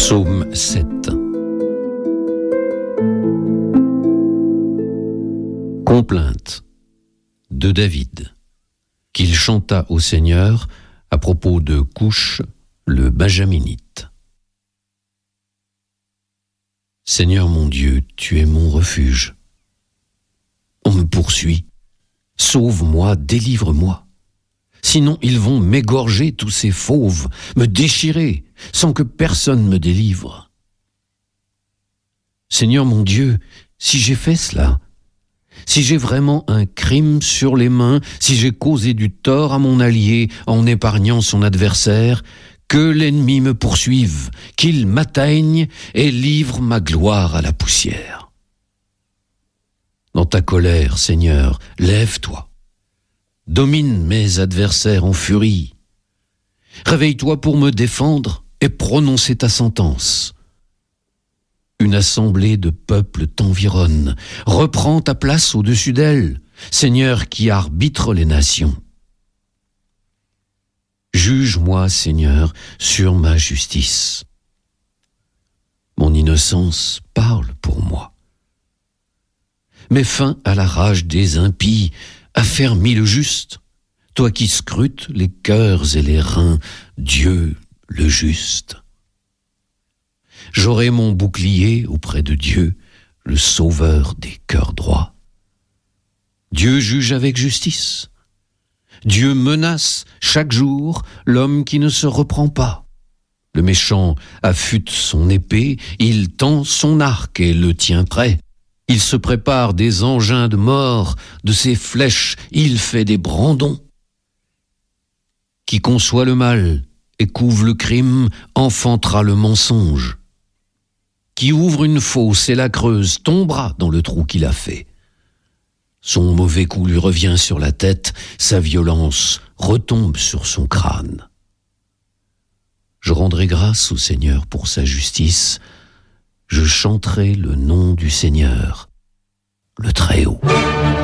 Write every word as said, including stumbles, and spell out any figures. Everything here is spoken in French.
Psaume sept. Complainte de David, qu'il chanta au Seigneur à propos de Couche, le Benjaminite. Seigneur mon Dieu, tu es mon refuge. On me poursuit. Sauve-moi, délivre-moi. Sinon ils vont m'égorger tous ces fauves, me déchirer, sans que personne me délivre. Seigneur mon Dieu, si j'ai fait cela, si j'ai vraiment un crime sur les mains, si j'ai causé du tort à mon allié en épargnant son adversaire, que l'ennemi me poursuive, qu'il m'atteigne et livre ma gloire à la poussière. Dans ta colère, Seigneur, lève-toi. Domine mes adversaires en furie. Réveille-toi pour me défendre et prononcer ta sentence. Une assemblée de peuples t'environne. Reprends ta place au-dessus d'elle, Seigneur qui arbitre les nations. Juge-moi, Seigneur, sur ma justice. Mon innocence parle pour moi. Mets fin à la rage des impies, affermis le juste, toi qui scrutes les cœurs et les reins, Dieu le juste. J'aurai mon bouclier auprès de Dieu, le sauveur des cœurs droits. Dieu juge avec justice. Dieu menace chaque jour l'homme qui ne se reprend pas. Le méchant affûte son épée, il tend son arc et le tient prêt. Il se prépare des engins de mort, de ses flèches il fait des brandons. Qui conçoit le mal et couve le crime enfantera le mensonge. Qui ouvre une fosse et la creuse tombera dans le trou qu'il a fait. Son mauvais coup lui revient sur la tête, sa violence retombe sur son crâne. Je rendrai grâce au Seigneur pour sa justice, je chanterai le nom du Seigneur, le Très-Haut.